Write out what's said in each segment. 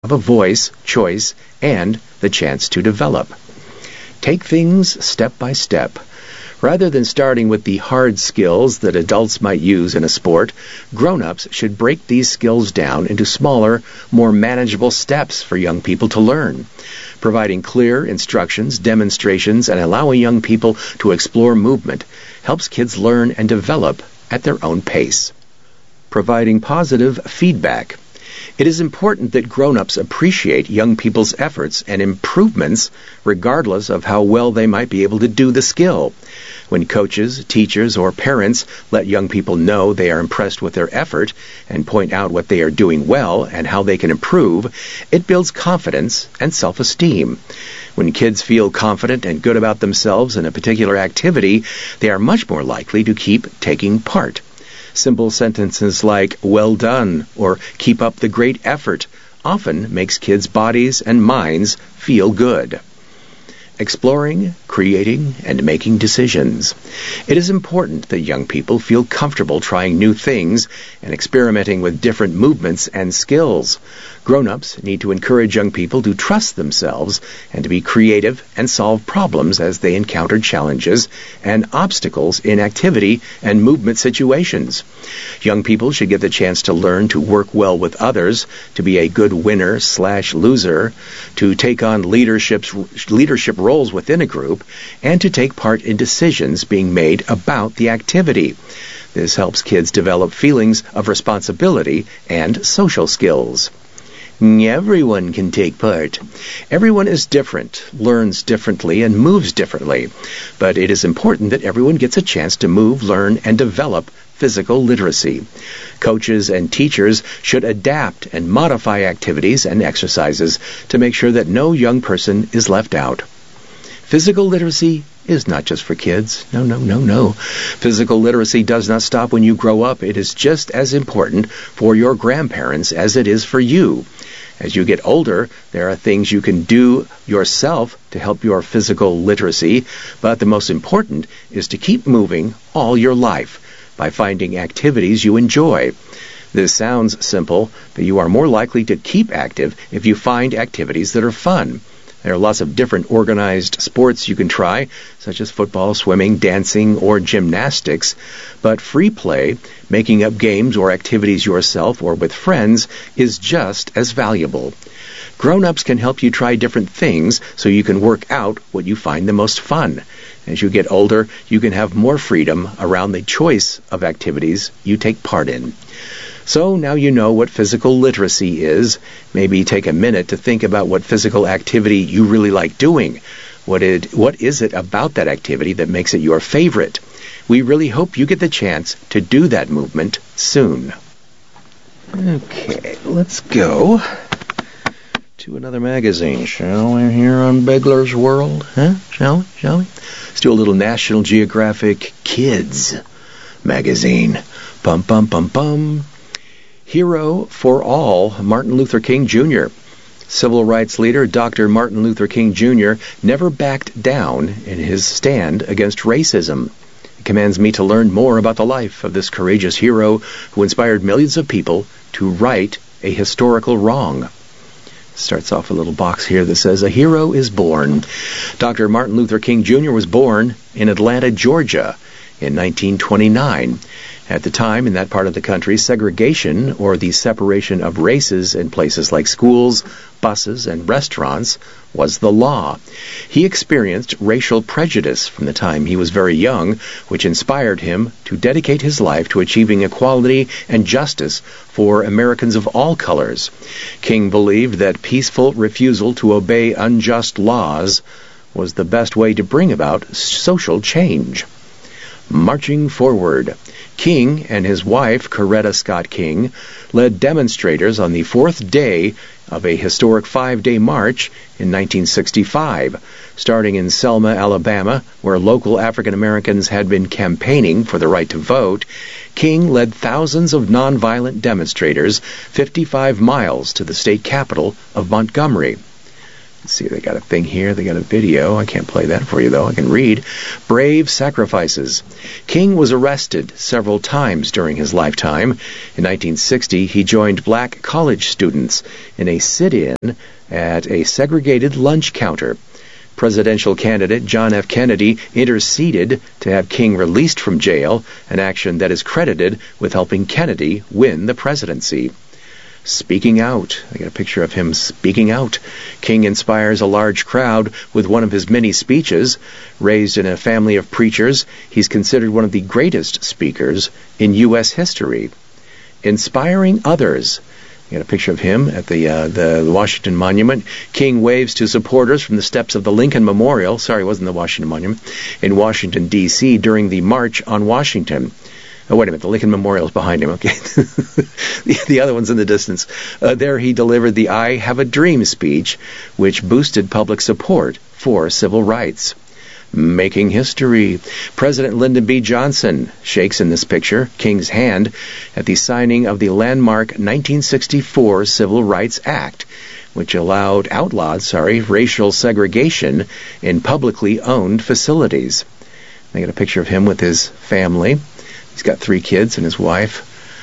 of a voice, choice, and the chance to develop. Take things step by step. Rather than starting with the hard skills that adults might use in a sport, grown-ups should break these skills down into smaller, more manageable steps for young people to learn. Providing clear instructions, demonstrations, and allowing young people to explore movement helps kids learn and develop at their own pace. Providing positive feedback. It is important that grown-ups appreciate young people's efforts and improvements regardless of how well they might be able to do the skill. When coaches, teachers, or parents let young people know they are impressed with their effort and point out what they are doing well and how they can improve, it builds confidence and self-esteem. When kids feel confident and good about themselves in a particular activity, they are much more likely to keep taking part. Simple sentences like, "well done," or "keep up the great effort," often makes kids' bodies and minds feel good. Exploring, creating, and making decisions. It is important that young people feel comfortable trying new things and experimenting with different movements and skills. Grown-ups need to encourage young people to trust themselves and to be creative and solve problems as they encounter challenges and obstacles in activity and movement situations. Young people should get the chance to learn to work well with others, to be a good winner/loser, to take on leadership roles within a group, and to take part in decisions being made about the activity. This helps kids develop feelings of responsibility and social skills. Everyone can take part. Everyone is different, learns differently, and moves differently. But it is important that everyone gets a chance to move, learn, and develop physical literacy. Coaches and teachers should adapt and modify activities and exercises to make sure that no young person is left out. Physical literacy is not just for kids. No. Physical literacy does not stop when you grow up. It is just as important for your grandparents as it is for you. As you get older, there are things you can do yourself to help your physical literacy, but the most important is to keep moving all your life by finding activities you enjoy. This sounds simple, but you are more likely to keep active if you find activities that are fun. There are lots of different organized sports you can try, such as football, swimming, dancing, or gymnastics. But free play, making up games or activities yourself or with friends, is just as valuable. Grown-ups can help you try different things so you can work out what you find the most fun. As you get older, you can have more freedom around the choice of activities you take part in. So now you know what physical literacy is. Maybe take a minute to think about what physical activity you really like doing. What is it about that activity that makes it your favorite? We really hope you get the chance to do that movement soon. Okay, let's go to another magazine, shall we, here on Begler's World? Shall we? Let's do a little National Geographic Kids magazine. Bum. Hero for All, Martin Luther King Jr. Civil rights leader Dr. Martin Luther King Jr. never backed down in his stand against racism. It commands me to learn more about the life of this courageous hero who inspired millions of people to right a historical wrong. Starts off a little box here that says, "A hero is born." Dr. Martin Luther King Jr. was born in Atlanta, Georgia in 1929. At the time, in that part of the country, segregation, or the separation of races in places like schools, buses, and restaurants, was the law. He experienced racial prejudice from the time he was very young, which inspired him to dedicate his life to achieving equality and justice for Americans of all colors. King believed that peaceful refusal to obey unjust laws was the best way to bring about social change. Marching forward. King and his wife, Coretta Scott King, led demonstrators on the fourth day of a historic 5-day march in 1965. Starting in Selma, Alabama, where local African Americans had been campaigning for the right to vote, King led thousands of nonviolent demonstrators 55 miles to the state capital of Montgomery. Let's see, they got a thing here. They got a video. I can't play that for you, though. I can read. Brave sacrifices. King was arrested several times during his lifetime. In 1960, he joined black college students in a sit-in at a segregated lunch counter. Presidential candidate John F. Kennedy interceded to have King released from jail, an action that is credited with helping Kennedy win the presidency. Speaking out. I got a picture of him speaking out. King inspires a large crowd with one of his many speeches. Raised in a family of preachers, he's considered one of the greatest speakers in U.S. history. Inspiring others. I got a picture of him at the Washington Monument. King waves to supporters from the steps of the Lincoln Memorial. Sorry, it wasn't the Washington Monument. In Washington, D.C. during the March on Washington. Oh, wait a minute, the Lincoln Memorial is behind him, okay. The other one's in the distance. There he delivered the I Have a Dream speech, which boosted public support for civil rights. Making history. President Lyndon B. Johnson shakes in this picture King's hand at the signing of the landmark 1964 Civil Rights Act, which outlawed racial segregation in publicly owned facilities. I got a picture of him with his family. He's got 3 kids and his wife.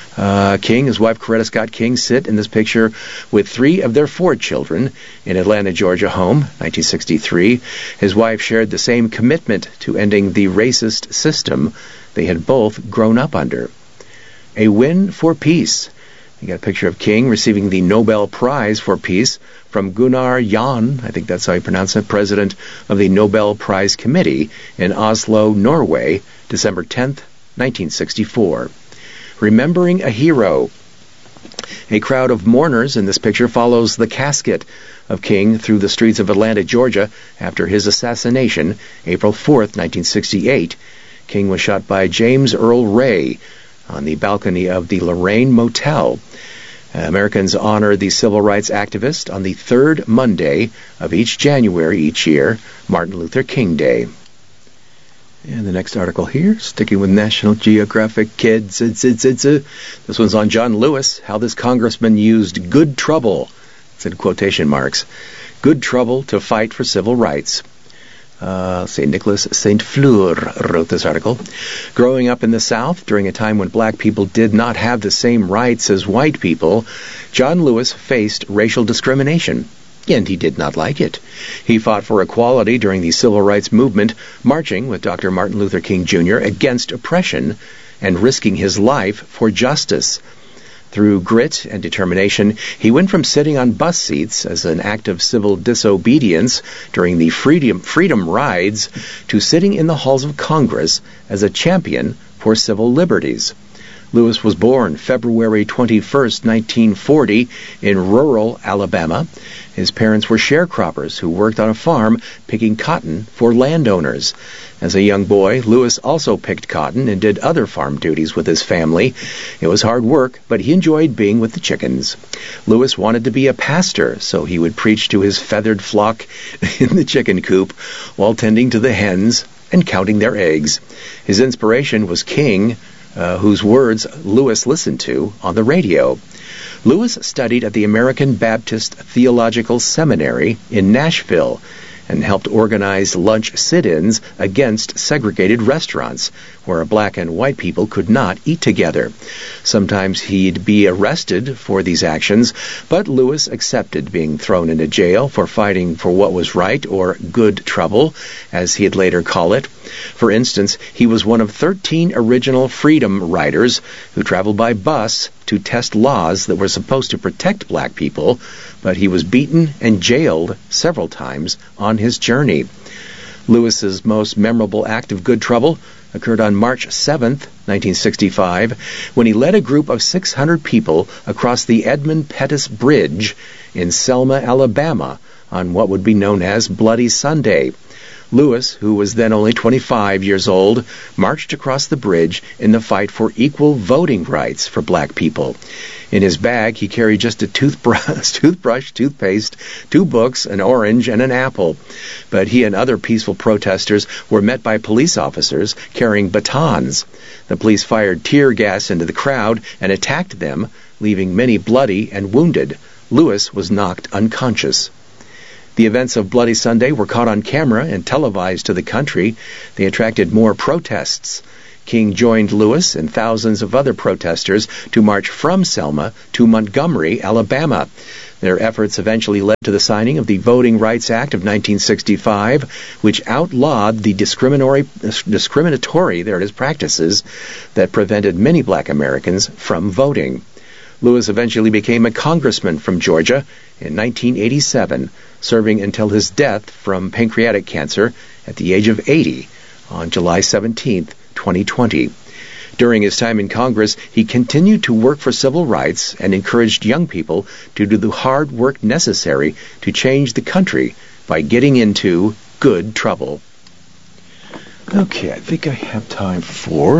His wife Coretta Scott King sit in this picture with 3 of their 4 children in Atlanta, Georgia home, 1963. His wife shared the same commitment to ending the racist system they had both grown up under. A win for peace. You got a picture of King receiving the Nobel Prize for Peace from Gunnar Jan, I think that's how you pronounce it, president of the Nobel Prize Committee in Oslo, Norway, December 10th, 1964. Remembering a hero. A crowd of mourners in this picture follows the casket of King through the streets of Atlanta, Georgia, after his assassination, April 4th, 1968. King was shot by James Earl Ray on the balcony of the Lorraine Motel. Americans honor the civil rights activist on the 3rd Monday of each January each year, Martin Luther King Day. And the next article here, sticking with National Geographic Kids. This one's on John Lewis, how this congressman used good trouble, it's in quotation marks, good trouble to fight for civil rights. St. Nicholas St. Fleur wrote this article. Growing up in the South during a time when black people did not have the same rights as white people, John Lewis faced racial discrimination. And he did not like it. He fought for equality during the civil rights movement, marching with Dr. Martin Luther King Jr. against oppression and risking his life for justice. Through grit and determination, he went from sitting on bus seats as an act of civil disobedience during the freedom rides to sitting in the halls of Congress as a champion for civil liberties. Lewis was born February 21, 1940, in rural Alabama. His parents were sharecroppers who worked on a farm picking cotton for landowners. As a young boy, Lewis also picked cotton and did other farm duties with his family. It was hard work, but he enjoyed being with the chickens. Lewis wanted to be a pastor, so he would preach to his feathered flock in the chicken coop while tending to the hens and counting their eggs. His inspiration was King, whose words Lewis listened to on the radio. Lewis studied at the American Baptist Theological Seminary in Nashville and helped organize lunch sit-ins against segregated restaurants where black and white people could not eat together. Sometimes he'd be arrested for these actions, but Lewis accepted being thrown into jail for fighting for what was right, or good trouble, as he'd later call it. For instance, he was one of 13 original Freedom Riders who traveled by bus to test laws that were supposed to protect black people, but he was beaten and jailed several times on his journey. Lewis's most memorable act of good trouble occurred on March 7th, 1965, when he led a group of 600 people across the Edmund Pettus Bridge in Selma, Alabama, on what would be known as Bloody Sunday. Lewis, who was then only 25 years old, marched across the bridge in the fight for equal voting rights for black people. In his bag, he carried just a toothbrush, toothpaste, 2 books, an orange, and an apple. But he and other peaceful protesters were met by police officers carrying batons. The police fired tear gas into the crowd and attacked them, leaving many bloody and wounded. Lewis was knocked unconscious. The events of Bloody Sunday were caught on camera and televised to the country. They attracted more protests. King joined Lewis and thousands of other protesters to march from Selma to Montgomery, Alabama. Their efforts eventually led to the signing of the Voting Rights Act of 1965, which outlawed the discriminatory practices that prevented many black Americans from voting. Lewis eventually became a congressman from Georgia in 1987, serving until his death from pancreatic cancer at the age of 80 on July 17, 2020. During his time in Congress, he continued to work for civil rights and encouraged young people to do the hard work necessary to change the country by getting into good trouble. Okay, I think I have time for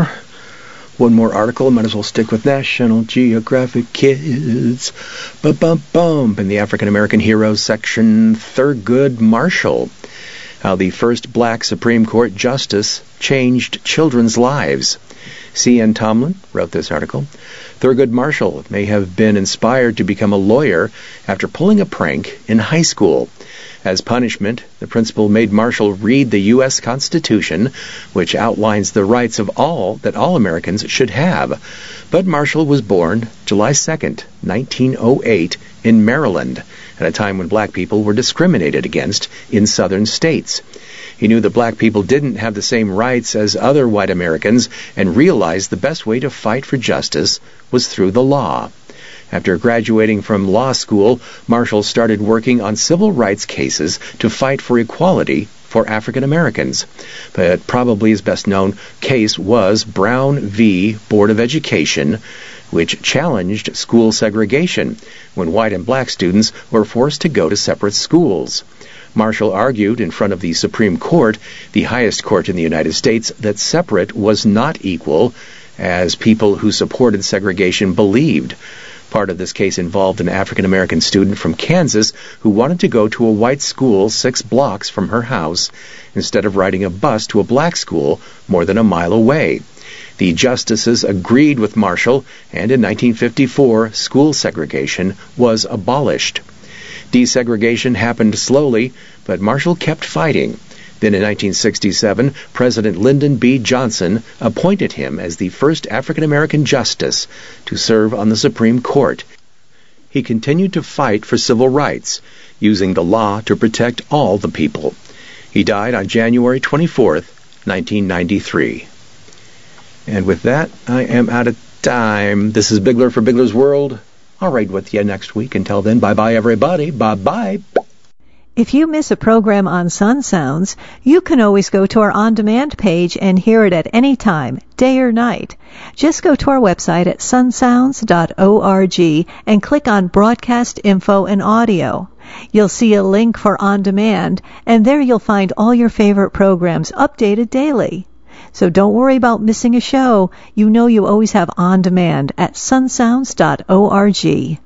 one more article. I might as well stick with National Geographic Kids. Ba-bum-bum. In the African American Heroes section, Thurgood Marshall. How the first black Supreme Court justice changed children's lives. C.N. Tomlin wrote this article. Thurgood Marshall may have been inspired to become a lawyer after pulling a prank in high school. As punishment, the principal made Marshall read the U.S. Constitution, which outlines the rights of all Americans should have. But Marshall was born July 2nd, 1908, in Maryland, at a time when black people were discriminated against in southern states. He knew that black people didn't have the same rights as other white Americans and realized the best way to fight for justice was through the law. After graduating from law school, Marshall started working on civil rights cases to fight for equality for African Americans. But probably his best-known case was Brown v. Board of Education, which challenged school segregation when white and black students were forced to go to separate schools. Marshall argued in front of the Supreme Court, the highest court in the United States, that separate was not equal, as people who supported segregation believed. Part of this case involved an African-American student from Kansas who wanted to go to a white school 6 blocks from her house instead of riding a bus to a black school more than a mile away. The justices agreed with Marshall, and in 1954, school segregation was abolished. Desegregation happened slowly, but Marshall kept fighting. Then in 1967, President Lyndon B. Johnson appointed him as the first African-American justice to serve on the Supreme Court. He continued to fight for civil rights, using the law to protect all the people. He died on January 24th, 1993. And with that, I am out of time. This is Bigler for Bigler's World. I'll ride with you next week. Until then, bye-bye, everybody. Bye-bye. If you miss a program on Sun Sounds, you can always go to our on-demand page and hear it at any time, day or night. Just go to our website at sunsounds.org and click on Broadcast Info and Audio. You'll see a link for On Demand, and there you'll find all your favorite programs updated daily. So don't worry about missing a show. You know you always have On Demand at sunsounds.org.